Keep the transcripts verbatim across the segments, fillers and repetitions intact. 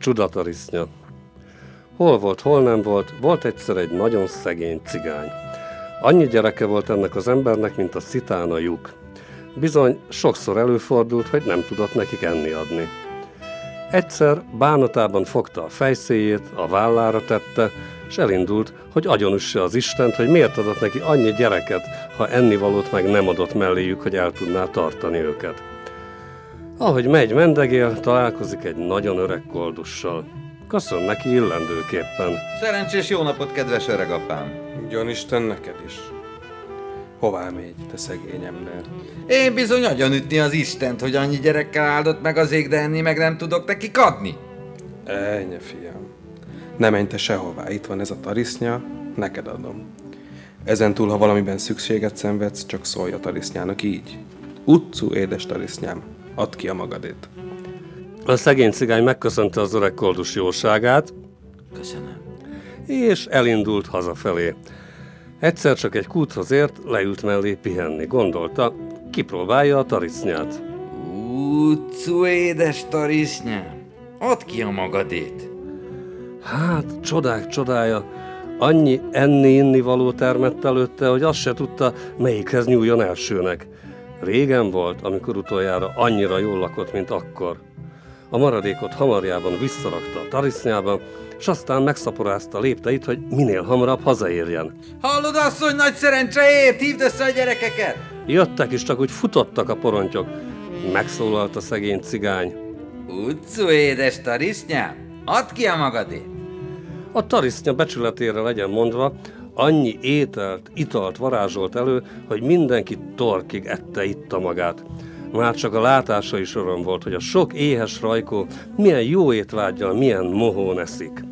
Csudatarisznya. Hol volt, hol nem volt, volt egyszer egy nagyon szegény cigány. Annyi gyereke volt ennek az embernek, mint a szitán a lyuk. Bizony, sokszor előfordult, hogy nem tudott nekik enni adni. Egyszer bánatában fogta a fejszéjét, a vállára tette, és elindult, hogy agyonüsse az Istent, hogy miért adott neki annyi gyereket, ha ennivalót meg nem adott melléjük, hogy el tudná tartani őket. Ahogy megy, mendegél, találkozik egy nagyon öreg koldussal. Köszön neki illendőképpen. Szerencsés jó napot, kedves öregapám! Ugyan Isten neked is. Hová mégy, te szegény ember? Én bizony agyonütni az Istent, hogy annyi gyerekkel áldott meg az ég, de enni meg nem tudok nekik adni. Ennyi, fiam. Ne menj te sehová, itt van ez a tarisznya, neked adom. Ezentúl, ha valamiben szükséget szenvedsz, csak szólj a tarisznyának így. Utcu, édes tarisznyám, add ki a magadét. A szegény cigány megköszönte az öreg koldus jóságát, Köszönöm. és elindult hazafelé. Egyszer csak egy kúthoz ért, leült mellé pihenni. Gondolta, kipróbálja a tarisznyát. Utcu, édes tarisznyám, add ki a magadét. Hát, csodák csodája, annyi enni-inni való termett előtte, hogy azt se tudta, melyikhez nyúljon elsőnek. Régen volt, amikor utoljára annyira jól lakott, mint akkor. A maradékot hamarjában visszarakta a tarisznyába, és aztán megszaporázta lépteit, hogy minél hamarabb hazaérjen. Hallod, asszony, nagy szerencse ért, hívd össze a gyerekeket! Jöttek, és csak úgy futottak a porontyok. Megszólalt a szegény cigány. Utcu, édes tarisznyám, add ki a magadét. A tarisznya becsületére legyen mondva, annyi ételt, italt varázsolt elő, hogy mindenki torkig ette-itta magát. Már csak a látása is öröm volt, hogy a sok éhes rajkó milyen jó étvággyal, milyen mohón eszik.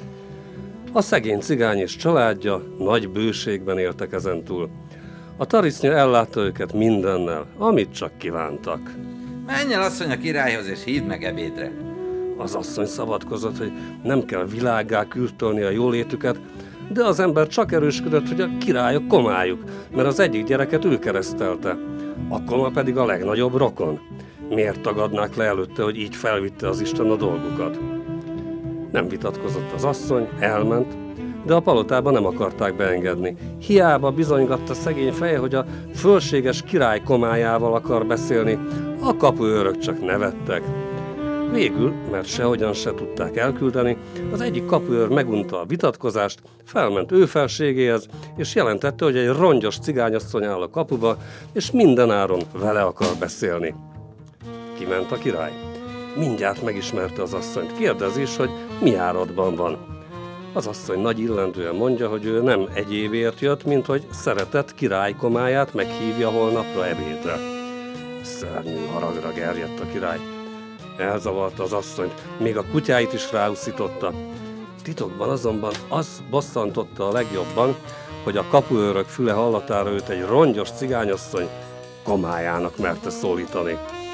A szegény cigány és családja nagy bőségben éltek ezentúl. A tarisznya ellátta őket mindennel, amit csak kívántak. Menj el, asszony, a királyhoz, és hívd meg ebédre. Az asszony szabadkozott, hogy nem kell világgá kürtölni a jólétüket, de az ember csak erősködött, hogy a király a komájuk, mert az egyik gyereket ő keresztelte, a koma pedig a legnagyobb rokon. Miért tagadnák le előtte, hogy így felvitte az Isten a dolgukat? Nem vitatkozott az asszony, elment, de a palotában nem akarták beengedni. Hiába bizonygatta szegény feje, hogy a fölséges király komájával akar beszélni, a kapuőrök csak nevettek. Végül, mert sehogyan se tudták elküldeni, az egyik kapuőr megunta a vitatkozást, felment ő felségéhez, és jelentette, hogy egy rongyos cigányasszony áll a kapuba, és mindenáron vele akar beszélni. Kiment a király. Mindjárt megismerte az asszonyt, kérdezi is, hogy mi áradban van. Az asszony nagy illendően mondja, hogy ő nem egyébért jött, mint hogy szeretett király komáját meghívja holnapra ebédre. Szörnyű haragra gerjedt a király. Elzavarta az asszonyt, még a kutyáit is ráuszította. Titokban azonban az bosszantotta a legjobban, hogy a kapuőrök füle hallatára őt egy rongyos cigányasszony komájának merte szólítani.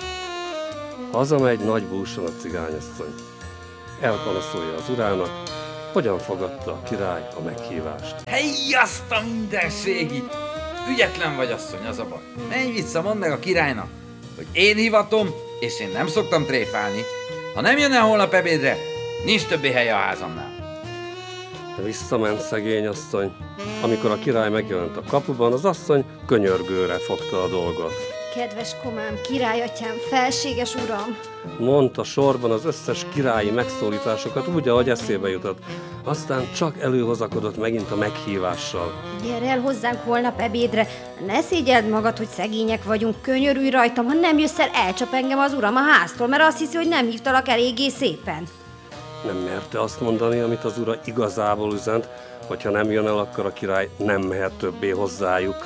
Hazamegy nagy búson a cigányasszony. Elpanaszolja az urának, hogyan fogadta a király a meghívást. Helyi, azt a mindenségi! Ügyetlen vagy, asszony, az a baj. Menj vissza, mondd meg a királynak, hogy én hivatom, és én nem szoktam tréfálni. Ha nem jön el holnap ebédre, nincs többé helye a házamnál. Visszament szegény asszony. Amikor a király megjelent a kapuban, az asszony könyörgőre fogta a dolgot. Kedves komám, királyatyám, felséges uram! Mondta sorban az összes királyi megszólításokat úgy, ahogy eszébe jutott. Aztán csak előhozakodott megint a meghívással. Gyere el hozzánk holnap ebédre, ne szégyeld magad, hogy szegények vagyunk, könyörülj rajtam, ha nem jössz el, elcsap engem az uram a háztól, mert azt hiszi, hogy nem hívtalak eléggé szépen. Nem merte azt mondani, amit az ura igazából üzent, hogyha nem jön el, akkor a király nem mehet többé hozzájuk.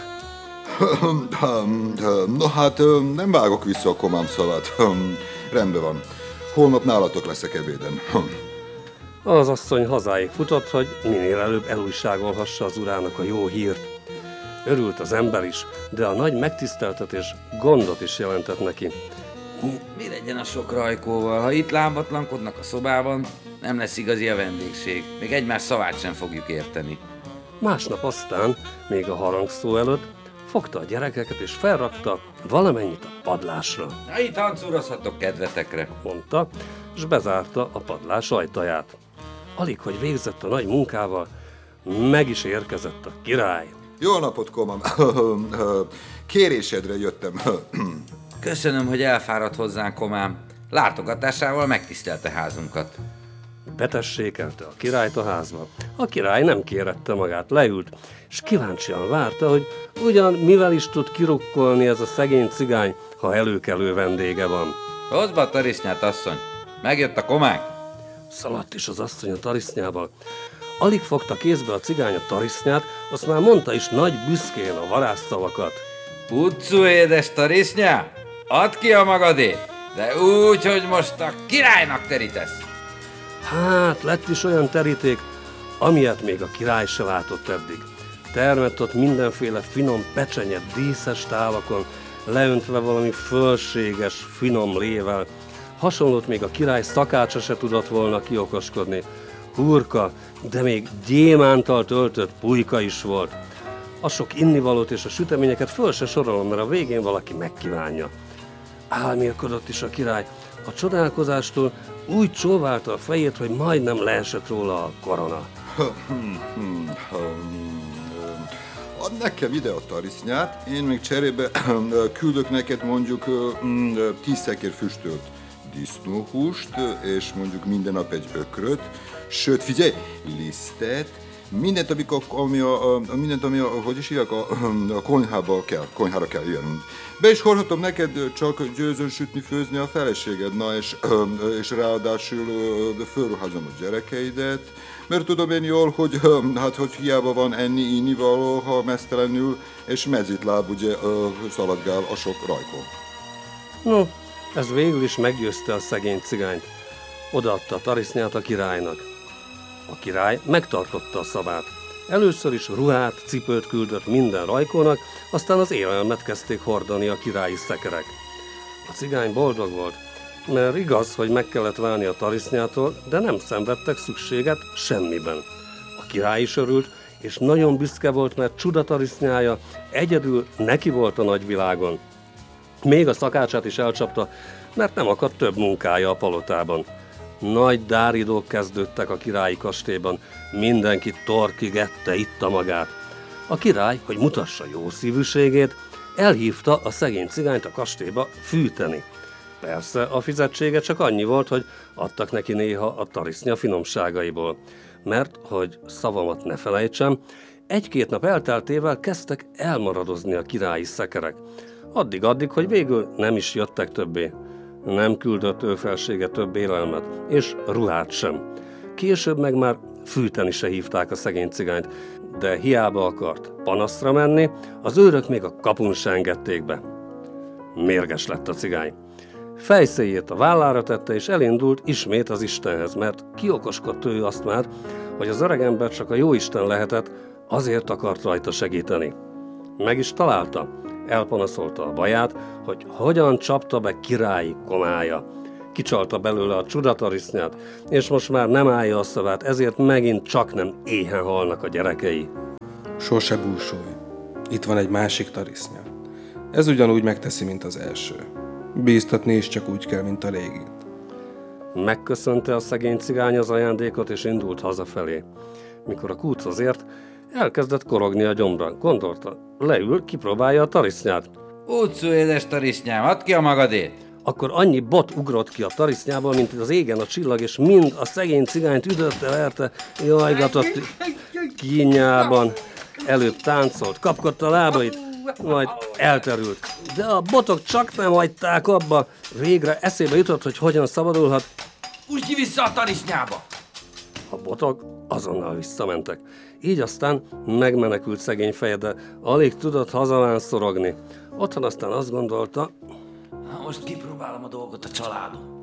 No hát nem vágok vissza a komám szavát. Rendben van. Holnap nálatok leszek ebéden. Az asszony hazáig futott, hogy minél előbb elújságolhassa az urának a jó hírt. Örült az ember is, de a nagy megtiszteltetés gondot is jelentett neki. Mi, mi legyen a sok rajkóval? Ha itt lábatlankodnak a szobában, nem lesz igazi a vendégség. Még egymás szavát sem fogjuk érteni. Másnap aztán, még a harangszó előtt, fogta a gyerekeket és felrakta valamennyit a padlásra. Na, itt hancúrozhatok kedvetekre. Mondta, és bezárta a padlás ajtaját. Alig, hogy végzett a nagy munkával, meg is érkezett a király. Jó napot, komám! Kérésedre jöttem. Köszönöm, hogy elfáradt hozzánk, komám. Látogatásával megtisztelte házunkat. Betessékelte a királyt a házba. A király nem kérette magát, leült, és kíváncsian várta, hogy ugyan mivel is tud kirukkolni ez a szegény cigány, ha előkelő vendége van. Hozd be a tarisznyát, asszony! Megjött a kománk! Szaladt is az asszony a tarisznyával. Alig fogta kézbe a cigány a tarisznyát, azt már mondta is nagy büszkén a varázsszavakat. Utcu édes tarisznyá, add ki a magadét, de úgy, hogy most a királynak terítesz. Hát, lett is olyan teríték, amilyet még a király se látott eddig. Termett ott mindenféle finom pecsenyet díszes tálakon, leöntve valami fölséges, finom lével. Hasonlót még a király szakácsa se tudott volna kiokoskodni. Hurka, de még gyémántal töltött pulyka is volt. A sok innivalót és a süteményeket föl se sorolom, mert a végén valaki megkívánja. Álmélkodott is a király. A csodálkozástól úgy csóválta a fejét, hogy majdnem leesett róla a korona. Add nekem ide a tarisznyát, én még cserébe küldök neked mondjuk tíz szekér füstölt disznóhúst, és mondjuk minden nap egy ökröt, sőt, figyelj, lisztet, mindent, ami a, ami a, a, mindent, ami a, hogy is hívják, a, a konyhába kell, konyhára kell, ilyen. Be is hordhatom neked csak győzön sütni, főzni a feleséged, na és, és ráadásul fölruházom a gyerekeidet, mert tudom én jól, hogy hát, hogy hiába van enni, inni való, ha meztelenül, és mezitláb ugye szaladgál a sok rajkon. No, ez végül is meggyőzte a szegény cigányt. Odaadta a tarisznyát a királynak. A király megtartotta a szavát. Először is ruhát, cipőt küldött minden rajkónak, aztán az élelmet kezdték hordani a királyi szekerek. A cigány boldog volt, mert igaz, hogy meg kellett válni a tarisznyától, de nem szenvedtek szükséget semmiben. A király is örült, és nagyon büszke volt, mert csuda tarisznyája egyedül neki volt a nagyvilágon. Még a szakácsát is elcsapta, mert nem akadt több munkája a palotában. Nagy dáridók kezdődtek a királyi kastélyban, mindenki torkig ette, itta magát. A király, hogy mutassa jó szívűségét, elhívta a szegény cigányt a kastélyba fűteni. Persze a fizetsége csak annyi volt, hogy adtak neki néha a tarisznya finomságaiból. Mert, hogy szavamat ne felejtsem, egy-két nap elteltével kezdtek elmaradozni a királyi szekerek. Addig-addig, hogy végül nem is jöttek többé. Nem küldött ő felsége több élelmet, és ruhát sem. Később meg már fűteni se hívták a szegény cigányt, de hiába akart panaszra menni, az őrök még a kapun se engedték be. Mérges lett a cigány. Fejszéjét a vállára tette, és elindult ismét az Istenhez, mert kiokoskodott ő azt már, hogy az öregember csak a jóisten lehetett, azért akart rajta segíteni. Meg is találta. Elpanaszolta a baját, hogy hogyan csapta be királyi komája. Kicsalta belőle a csudatarisznyát, és most már nem állja a szavát, ezért megint csak nem éhen halnak a gyerekei. Sose búsulj. Itt van egy másik tarisznya. Ez ugyanúgy megteszi, mint az első. Bíztatni is csak úgy kell, mint a régit. Megköszönte a szegény cigány az ajándékot, és indult hazafelé. Mikor a kúthoz ért, elkezdett korogni a gyomra. Gondolta, leül, kipróbálja a tarisznyát. Utcu édes tarisznyám, add ki a magadét! Akkor annyi bot ugrott ki a tarisznyából, mint az égen a csillag, és mind a szegény cigányt ütötte, verte, jajgatott kínjában. Előbb táncolt, kapkodta a lábait, majd elterült. De a botok csak nem hagyták abba. Végre eszébe jutott, hogy hogyan szabadulhat. Úgy ki vissza a tarisznyába! A botok azonnal visszamentek. Így aztán megmenekült szegény feje, de alig tudott hazavánszorogni. Otthon aztán azt gondolta, Na, most kipróbálom a dolgot a családom.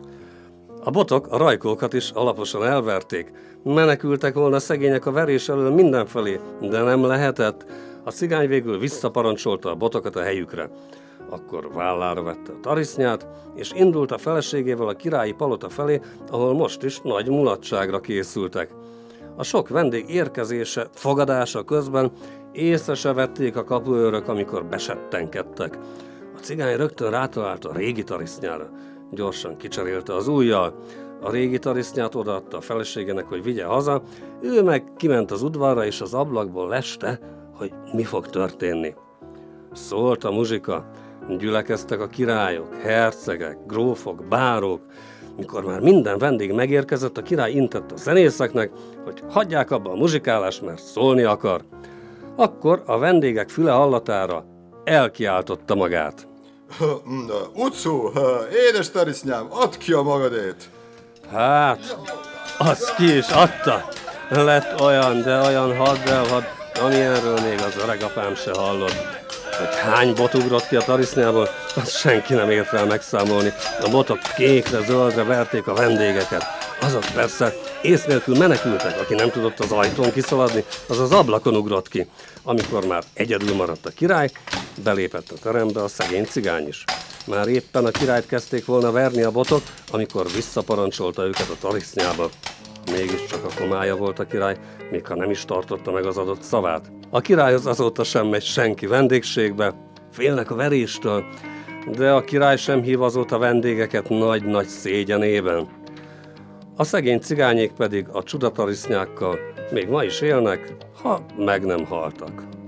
a botok a rajkókat is alaposan elverték. Menekültek volna szegények a verés elől mindenfelé, de nem lehetett. A cigány végül visszaparancsolta a botokat a helyükre. Akkor vállára vette a tarisznyát, és indult a feleségével a királyi palota felé, ahol most is nagy mulatságra készültek. A sok vendég érkezése, fogadása közben észre se vették a kapuőrök, amikor besettenkedtek. A cigány rögtön rátalált a régi tarisznyára. Gyorsan kicserélte az ujjal. A régi tarisznyát odaadta a feleségének, hogy vigye haza, ő meg kiment az udvarra, és az ablakból leste, hogy mi fog történni. Szólt a muzsika, gyülekeztek a királyok, hercegek, grófok, bárók. Mikor már minden vendég megérkezett, a király intett a zenészeknek, hogy hagyják abba a muzsikálást, mert szólni akar. Akkor a vendégek füle hallatára elkiáltotta magát. Ucu, édes tarisznyám, add ki a magadét! Hát, az ki is adta. Lett olyan, de olyan haddelhad, amilyenről még az öregapám se hallott. Hogy hány bot ugrott ki a tarisznyából, azt senki nem ért el megszámolni. A botok kékre, zöldre verték a vendégeket. Azok persze ész nélkül menekültek, aki nem tudott az ajtón kiszaladni, az az ablakon ugrott ki. Amikor már egyedül maradt a király, belépett a terembe a szegény cigány is. Már éppen a királyt kezdték volna verni a botok, amikor visszaparancsolta őket a tarisznyába. Mégiscsak a komája volt a király, még ha nem is tartotta meg az adott szavát. A királyhoz azóta sem megy senki vendégségbe, félnek a veréstől, de a király sem hív azóta vendégeket nagy-nagy szégyenében. A szegény cigányék pedig a csudatarisznyákkal még ma is élnek, ha meg nem haltak.